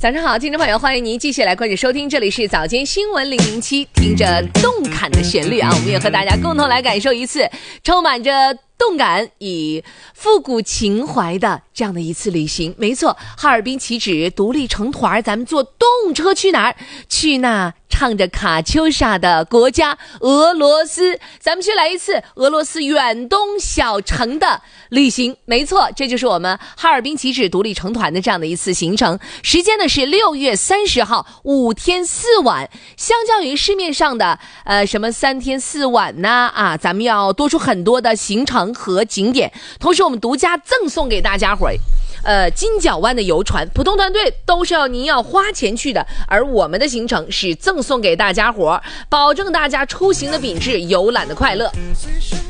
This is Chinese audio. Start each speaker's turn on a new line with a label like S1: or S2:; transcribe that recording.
S1: 早上好，听众朋友，欢迎您继续来关注收听，这里是早间新闻007，听着动感的旋律啊，我们也和大家共同来感受一次充满着动感以复古情怀的这样的一次旅行。没错，哈尔滨起止独立成团，咱们坐动车去哪儿？去那唱着卡秋莎的国家俄罗斯，咱们去来一次俄罗斯远东小城的旅行。没错，这就是我们哈尔滨起止独立成团的这样的一次行程。时间呢是6月30号，5天4晚。相较于市面上的什么3天4晚呐咱们要多出很多的行程和景点。同时我们独家赠送给大家伙金角湾的游船，普通团队都是您要花钱去的，而我们的行程是赠送给大家伙，保证大家出行的品质，游览的快乐。